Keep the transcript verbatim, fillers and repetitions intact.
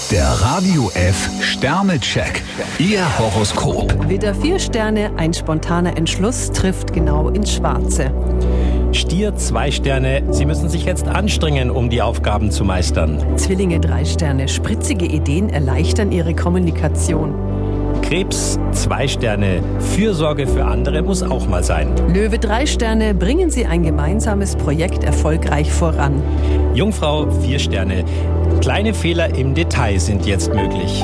Der Radio F Sternecheck. Ihr Horoskop. Widder vier Sterne, ein spontaner Entschluss trifft genau ins Schwarze. Stier zwei Sterne, Sie müssen sich jetzt anstrengen, um die Aufgaben zu meistern. Zwillinge drei Sterne, spritzige Ideen erleichtern Ihre Kommunikation. Krebs zwei Sterne, Fürsorge für andere muss auch mal sein. Löwe drei Sterne, bringen Sie ein gemeinsames Projekt erfolgreich voran. Jungfrau vier Sterne, kleine Fehler im Detail sind jetzt möglich.